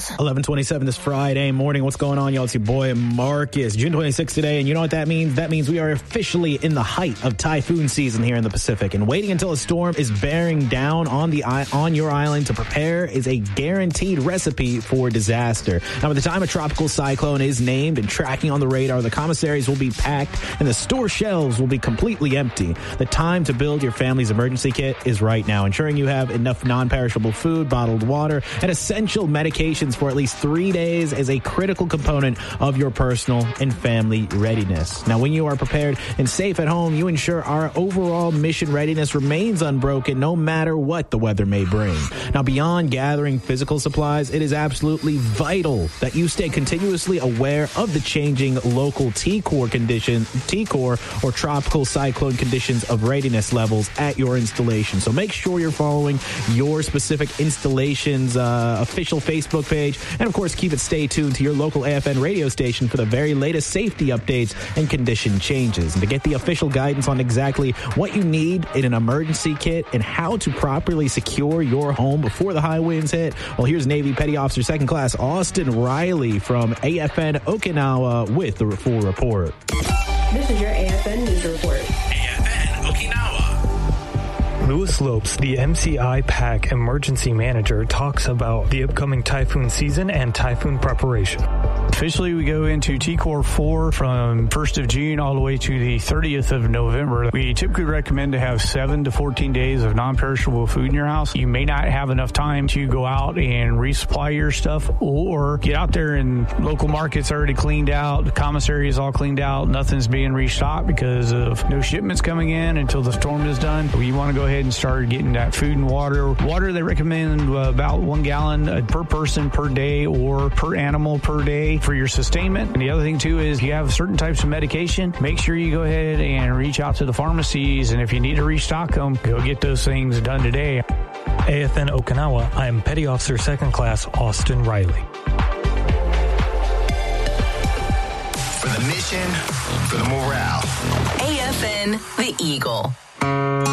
News. 11:27 this Friday morning. What's going on, y'all? It's your boy Marcus. June 26th today, and you know what that means? That means we are officially in the height of typhoon season here in the Pacific, and waiting until a storm is bearing down on your island to prepare is a guaranteed recipe for disaster. Now, by the time a tropical cyclone is named and tracking on the radar, the commissaries will be packed and the store shelves will be completely empty. The time to build your family's emergency kit is right now, ensuring you have enough non-perishable food, bottled water, and essential medications for at least 3 days is a critical component of your personal and family readiness. Now, when you are prepared and safe at home, you ensure our overall mission readiness remains unbroken no matter what the weather may bring. Now, beyond gathering physical supplies, it is absolutely vital that you stay continuously aware of the changing local T-Core or tropical cyclone conditions of readiness levels at your installation. So make sure you're following your specific installation's official Facebook page, and of course keep it stay tuned to your local AFN radio station for the very latest safety updates and condition changes. And to get the official guidance on exactly what you need in an emergency kit and how to properly secure your home before the high winds hit, well, here's Navy Petty Officer 2nd Class Austin Riley from AFN Okinawa with the full report. This is your AFN News Report. AFN Okinawa. Lewis Lopes, the MCI PAC emergency manager, talks about the upcoming typhoon season and typhoon preparation. Officially, we go into T-Core 4 from 1st of June all the way to the 30th of November. We typically recommend to have 7 to 14 days of non-perishable food in your house. You may not have enough time to go out and resupply your stuff, or get out there and local markets already cleaned out, the commissary is all cleaned out, nothing's being restocked because of no shipments coming in until the storm is done. We want to go ahead and start getting that food and water. Water, they recommend about 1 gallon per person per day or per animal per day for your sustainment. And the other thing too is, if you have certain types of medication, make sure you go ahead and reach out to the pharmacies, and if you need to restock them, go get those things done today. AFN Okinawa, I am Petty Officer 2nd Class Austin Riley. For the mission, for the morale. AFN, the Eagle.